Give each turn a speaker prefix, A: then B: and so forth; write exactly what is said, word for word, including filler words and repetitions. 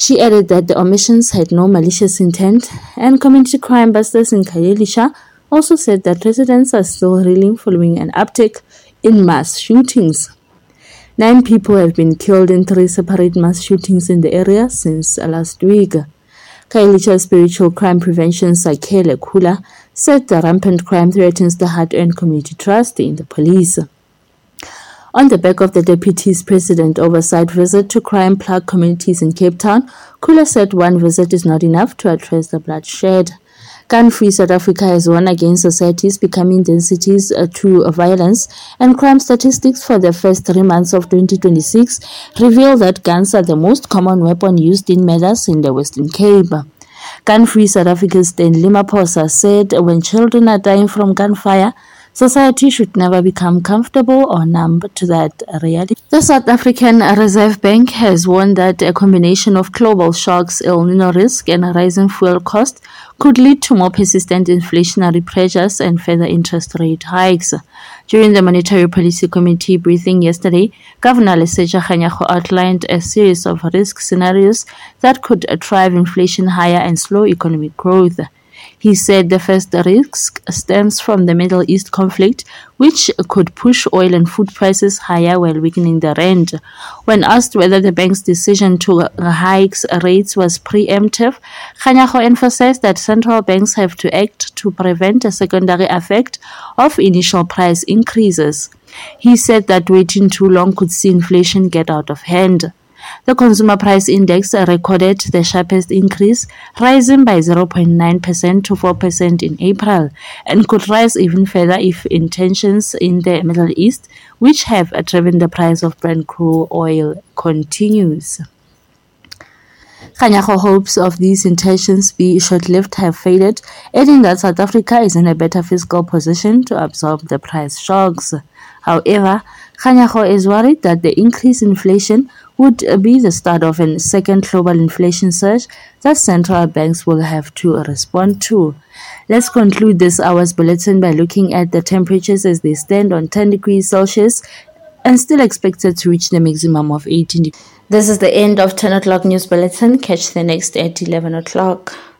A: She added that the omissions had no malicious intent, and community crime busters in Khayelitsha also said that residents are still reeling following an uptick in mass shootings. Nine people have been killed in three separate mass shootings in the area since last week. Khayelitsha Spiritual Crime Prevention Sakhele Khula said the rampant crime threatens the hard-earned community trust in the police. On the back of the Deputy's President oversight visit to crime-plagued communities in Cape Town, Khula said one visit is not enough to address the bloodshed. Gun-Free South Africa has warned against societies becoming densities to violence, and crime statistics for the first three months of twenty twenty-six reveal that guns are the most common weapon used in murders in the Western Cape. Gun-Free South Africa's Stanley Maposa said when children are dying from gunfire, society should never become comfortable or numb to that reality. The South African Reserve Bank has warned that a combination of global shocks, El Nino risk, and a rising fuel cost could lead to more persistent inflationary pressures and further interest rate hikes. During the Monetary Policy Committee briefing yesterday, Governor Lesetja Kganyago outlined a series of risk scenarios that could drive inflation higher and slow economic growth. He said the first risk stems from the Middle East conflict, which could push oil and food prices higher while weakening the rand. When asked whether the bank's decision to hike rates was preemptive, Kganyago emphasized that central banks have to act to prevent a secondary effect of initial price increases. He said that waiting too long could see inflation get out of hand. The Consumer Price Index recorded the sharpest increase, rising by zero point nine percent to four percent in April, and could rise even further if tensions in the Middle East, which have driven the price of Brent crude oil, continues. Kganyago hopes of these intentions be short-lived have faded, adding that South Africa is in a better fiscal position to absorb the price shocks. However, Kganyago is worried that the increased inflation would be the start of a second global inflation surge that central banks will have to respond to. Let's conclude this hour's bulletin by looking at the temperatures as they stand on ten degrees Celsius and still expected to reach the maximum of eighteen degrees. This is the end of ten o'clock news bulletin. Catch the next at eleven o'clock.